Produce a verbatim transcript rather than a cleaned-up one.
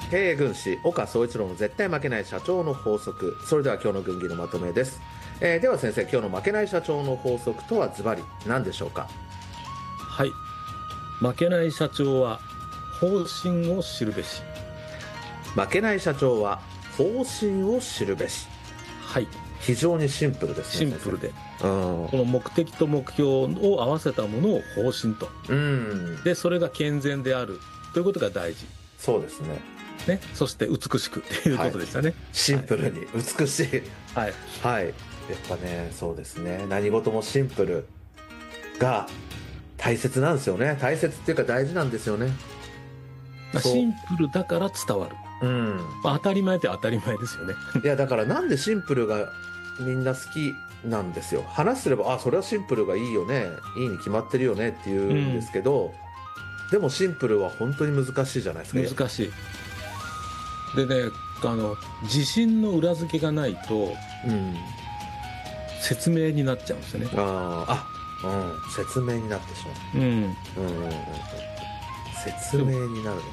経営軍師岡総一郎の絶対負けない社長の法則。それでは今日の軍議のまとめです、えー、では先生、今日の負けない社長の法則とはズバリ何でしょうか？ はい、負けない社長は方針を知るべし。 負けない社長は方針を知るべし。 はい、 非常にシンプルですね。 シンプルで、 うん、 この目的と目標を合わせたものを方針と、 うん、 でそれが健全であるということが大事。 そうですね。 ね、そして美しくということでしたね、はい、 シンプルに美しい、 はい、 はい、やっぱね、そうですね、何事もシンプルが大切なんですよね。大切っていうか大事なんですよね。 シンプルだから伝わる、 うんまあ、当たり前って当たり前ですよねいやだからなんでシンプルがみんな好きなんですよ。話すればあそれはシンプルがいいよね、いいに決まってるよねって言うんですけど、うん、でもシンプルは本当に難しいじゃないですか。 難しいでね、あの自信の裏付けがないと、うん、説明になっちゃうんですよね。 ああ、うん、説明になってしまう、うんうんうんうん、説明になるの